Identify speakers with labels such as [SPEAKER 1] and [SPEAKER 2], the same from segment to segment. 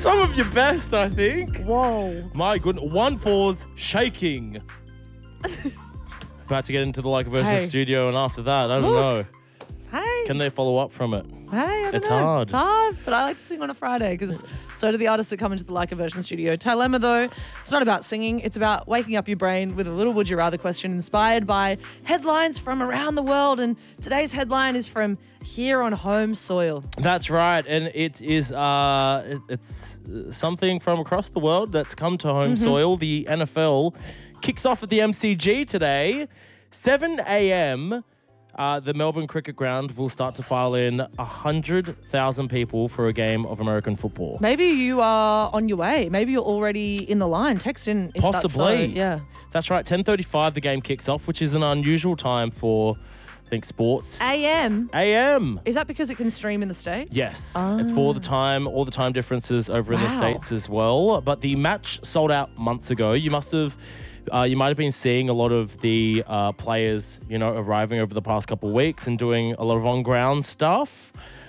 [SPEAKER 1] Some of your best, I think.
[SPEAKER 2] Whoa.
[SPEAKER 1] My goodness. 1-4's shaking. About to get into the Like a Version
[SPEAKER 2] Hey.
[SPEAKER 1] studio, and after that, I don't know.
[SPEAKER 2] Hey.
[SPEAKER 1] Can they follow up from it?
[SPEAKER 2] Hey, I don't
[SPEAKER 1] It's
[SPEAKER 2] know.
[SPEAKER 1] hard.
[SPEAKER 2] It's hard, but I like to sing on a Friday because so do the artists that come into the Like a Version studio. Dilemma, though, it's not about singing. It's about waking up your brain with a little would you rather question inspired by headlines from around the world. And today's headline is from here on home soil.
[SPEAKER 1] That's right, and it is it's something from across the world that's come to home soil. The NFL kicks off at the MCG today, 7 a.m. The Melbourne Cricket Ground will start to file in 100,000 people for a game of American football.
[SPEAKER 2] Maybe you are on your way. Maybe you're already in the line. Text in if
[SPEAKER 1] Possibly.
[SPEAKER 2] That's so. Yeah.
[SPEAKER 1] That's right, 10:35 the game kicks off, which is an unusual time for, I think, sports.
[SPEAKER 2] AM.
[SPEAKER 1] AM.
[SPEAKER 2] Is that because it can stream in the States?
[SPEAKER 1] Yes, it's for the time, all the time differences over in the
[SPEAKER 2] Wow.
[SPEAKER 1] States as well. But the match sold out months ago. You might have been seeing a lot of the players, arriving over the past couple of weeks and doing a lot of on-ground stuff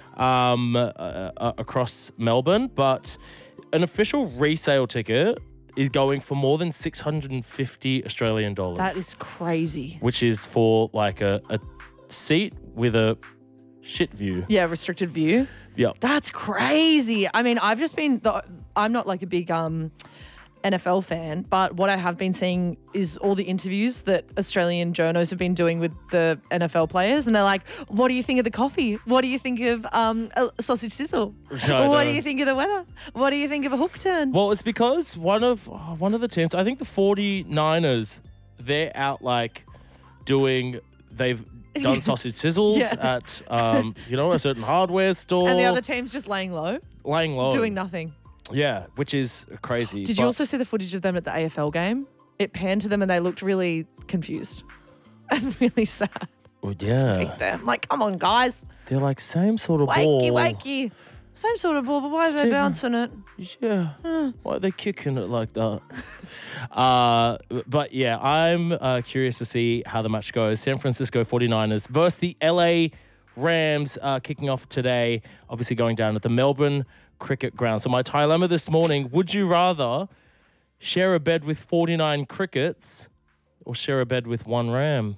[SPEAKER 1] across Melbourne. But an official resale ticket is going for more than 650 Australian dollars.
[SPEAKER 2] That is crazy.
[SPEAKER 1] Which is for like a seat with a shit view.
[SPEAKER 2] Yeah, restricted view.
[SPEAKER 1] Yep.
[SPEAKER 2] That's crazy. I mean, I've just been, I'm not like a big NFL fan, but what I have been seeing is all the interviews that Australian journos have been doing with the NFL players. And they're like, what do you think of the coffee? What do you think of a sausage sizzle?
[SPEAKER 1] I
[SPEAKER 2] What
[SPEAKER 1] know.
[SPEAKER 2] do you think of the weather? What do you think of a hook turn?
[SPEAKER 1] Well, it's because one of the teams, I think the 49ers, they're out like they've done sausage sizzles
[SPEAKER 2] Yeah.
[SPEAKER 1] at a certain hardware store.
[SPEAKER 2] And the other team's just laying low,
[SPEAKER 1] laying low.
[SPEAKER 2] doing nothing.
[SPEAKER 1] Yeah, which is crazy.
[SPEAKER 2] Did you also see the footage of them at the AFL game? It panned to them and they looked really confused and really sad.
[SPEAKER 1] Well, yeah.
[SPEAKER 2] I'm like, come on, guys.
[SPEAKER 1] They're like same sort of
[SPEAKER 2] Wakey,
[SPEAKER 1] ball.
[SPEAKER 2] wakey. Same sort of ball, but why are they
[SPEAKER 1] Stephen.
[SPEAKER 2] bouncing it?
[SPEAKER 1] Yeah. Why are they kicking it like that? But yeah, I'm curious to see how the match goes. San Francisco 49ers versus the LA Rams kicking off today, obviously going down at the Melbourne Cricket Ground. So my dilemma this morning, would you rather share a bed with 49 crickets or share a bed with one ram?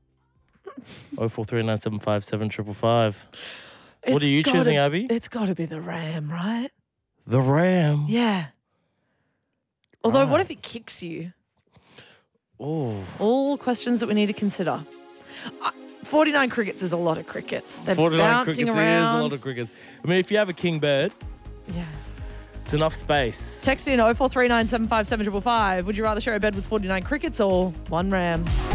[SPEAKER 1] 0439757555. What are you choosing, Abby?
[SPEAKER 2] It's got to be the ram, right?
[SPEAKER 1] The ram.
[SPEAKER 2] Yeah. Although, what if it kicks you?
[SPEAKER 1] Oh.
[SPEAKER 2] All questions that we need to consider. 49 crickets is a lot of crickets. They're
[SPEAKER 1] 49
[SPEAKER 2] bouncing
[SPEAKER 1] crickets
[SPEAKER 2] around.
[SPEAKER 1] is a lot of crickets. I mean, if you have a king bed,
[SPEAKER 2] Yeah.
[SPEAKER 1] it's enough space.
[SPEAKER 2] Text in 0439757555. Would you rather share a bed with 49 crickets or one ram?